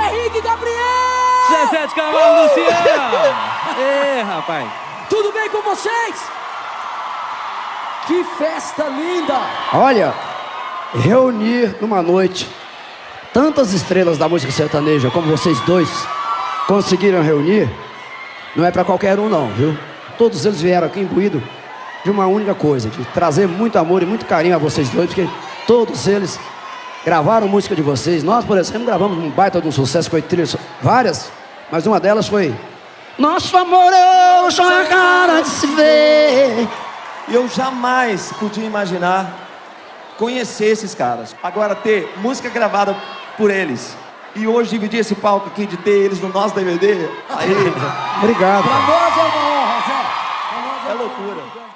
Henrique Gabriel! Zezé de Camargo, Luciano! Ê, rapaz! Tudo bem com vocês? Que festa linda! Olha, reunir numa noite tantas estrelas da música sertaneja como vocês dois conseguiram reunir, não é pra qualquer um não, viu? Todos eles vieram aqui imbuídos de uma única coisa, de trazer muito amor e muito carinho a vocês dois, porque todos eles gravaram música de vocês. Nós, por exemplo, gravamos um baita de um sucesso com trilhas várias, mas uma delas foi Nosso Amor é hoje uma cara de se ver. E eu jamais podia imaginar conhecer esses caras. Agora ter música gravada por eles e hoje dividir esse palco aqui, de ter eles no nosso DVD, aí... Obrigado. Pra nós é uma honra, Zé. É loucura.